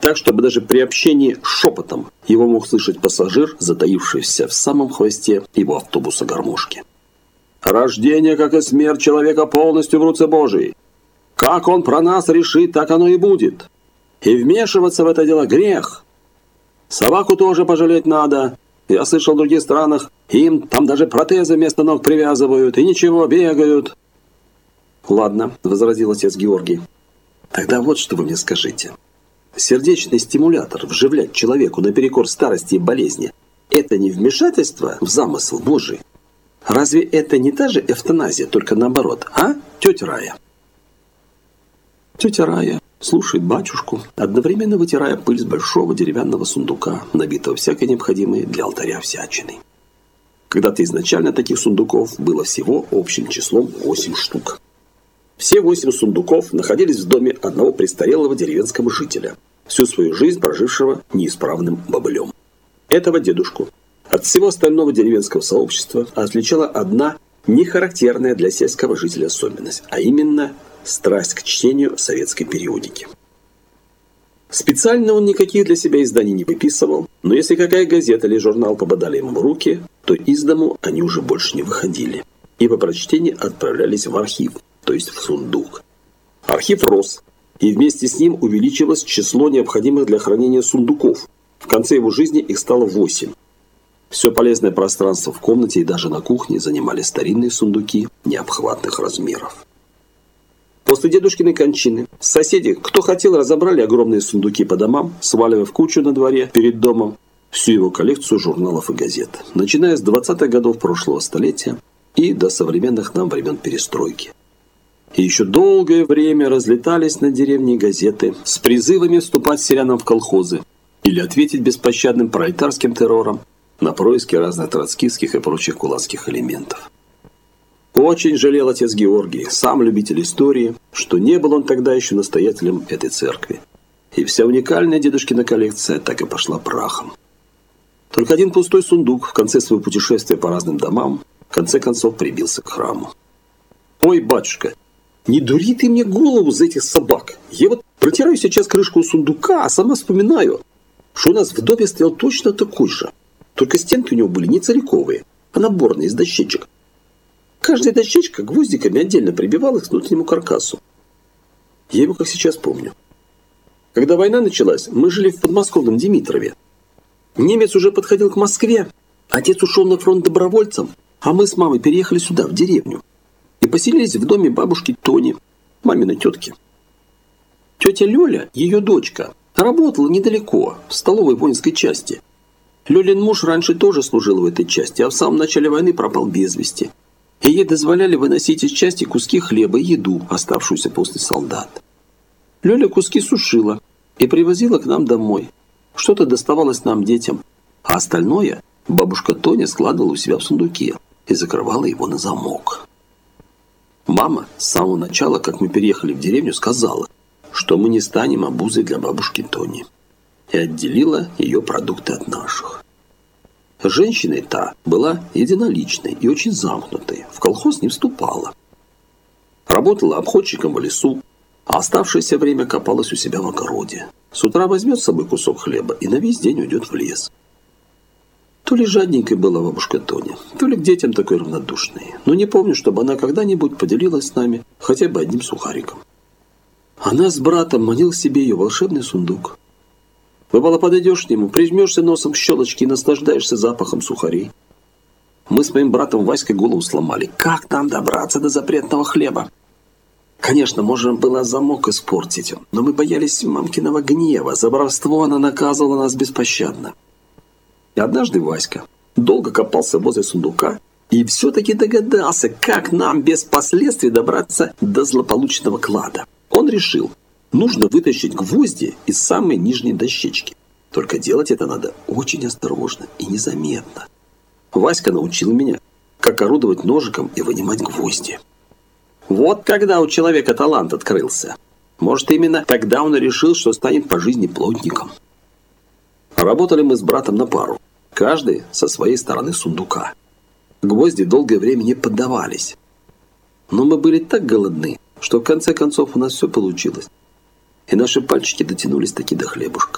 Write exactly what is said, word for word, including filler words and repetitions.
так, чтобы даже при общении шепотом его мог слышать пассажир, затаившийся в самом хвосте его автобуса гармошки. «Рождение, как и смерть человека, полностью в руце Божией. Как он про нас решит, так оно и будет. И вмешиваться в это дело грех. Собаку тоже пожалеть надо. Я слышал в других странах, им там даже протезы вместо ног привязывают, и ничего, бегают». «Ладно», — возразил отец Георгий. «Тогда вот что вы мне скажите. Сердечный стимулятор вживлять человеку наперекор старости и болезни – это не вмешательство в замысел Божий? Разве это не та же эвтаназия, только наоборот, а, тетя Рая?» Тетя Рая слушает батюшку, одновременно вытирая пыль с большого деревянного сундука, набитого всякой необходимой для алтаря всячиной. Когда-то изначально таких сундуков было всего общим числом восемь штук. Все восемь сундуков находились в доме одного престарелого деревенского жителя, всю свою жизнь прожившего неисправным бобылем. Этого дедушку от всего остального деревенского сообщества отличала одна нехарактерная для сельского жителя особенность, а именно страсть к чтению советской периодики. Специально он никаких для себя изданий не выписывал, но если какая газета или журнал попадали ему в руки, то из дому они уже больше не выходили, и по прочтении отправлялись в архив, то есть в сундук. Архив рос, и вместе с ним увеличилось число необходимых для хранения сундуков. В конце его жизни их стало восемь. Все полезное пространство в комнате и даже на кухне занимали старинные сундуки необхватных размеров. После дедушкиной кончины соседи, кто хотел, разобрали огромные сундуки по домам, сваливая в кучу на дворе перед домом всю его коллекцию журналов и газет, начиная с двадцатых годов прошлого столетия и до современных нам времен перестройки. И еще долгое время разлетались над деревней газеты с призывами вступать селянам в колхозы или ответить беспощадным пролетарским террором на происки разных троцкистских и прочих кулацких элементов. Очень жалел отец Георгий, сам любитель истории, что не был он тогда еще настоятелем этой церкви. И вся уникальная дедушкина коллекция так и пошла прахом. Только один пустой сундук в конце своего путешествия по разным домам в конце концов прибился к храму. «Ой, батюшка, не дури ты мне голову за этих собак. Я вот протираю сейчас крышку сундука, а сама вспоминаю, что у нас в доме стоял точно такой же. Только стенки у него были не целиковые, а наборные из дощечек. Каждая дощечка гвоздиками отдельно прибивалась к внутреннему каркасу. Я его как сейчас помню. Когда война началась, мы жили в подмосковном Димитрове. Немец уже подходил к Москве. Отец ушел на фронт добровольцем, а мы с мамой переехали сюда, в деревню. И поселились в доме бабушки Тони, маминой тетки. Тетя Лёля, ее дочка, работала недалеко, в столовой воинской части. Лёлин муж раньше тоже служил в этой части, а в самом начале войны пропал без вести. И ей дозволяли выносить из части куски хлеба и еду, оставшуюся после солдат. Лёля куски сушила и привозила к нам домой. Что-то доставалось нам, детям, а остальное бабушка Тоня складывала у себя в сундуке и закрывала его на замок. Мама с самого начала, как мы переехали в деревню, сказала, что мы не станем обузой для бабушки Тони, и отделила ее продукты от наших. Женщина та была единоличной и очень замкнутой, в колхоз не вступала. Работала обходчиком в лесу, а оставшееся время копалась у себя в огороде. С утра возьмет с собой кусок хлеба и на весь день уйдет в лес. То ли жадненькой была бабушка Тоня, то ли к детям такой равнодушной. Но не помню, чтобы она когда-нибудь поделилась с нами хотя бы одним сухариком. Она с братом манил к себе ее волшебный сундук. Бывало, подойдешь к нему, прижмешься носом к щелочке и наслаждаешься запахом сухарей. Мы с моим братом Васькой голову сломали. Как нам добраться до запретного хлеба? Конечно, можно было замок испортить, но мы боялись мамкиного гнева. За воровство она наказывала нас беспощадно. И однажды Васька долго копался возле сундука и все-таки догадался, как нам без последствий добраться до злополучного клада. Он решил, нужно вытащить гвозди из самой нижней дощечки. Только делать это надо очень осторожно и незаметно. Васька научил меня, как орудовать ножиком и вынимать гвозди. Вот когда у человека талант открылся. Может, именно тогда он и решил, что станет по жизни плотником. Работали мы с братом на пару, каждый со своей стороны сундука. Гвозди долгое время не поддавались. Но мы были так голодны, что в конце концов у нас все получилось. И наши пальчики дотянулись таки до хлебушка.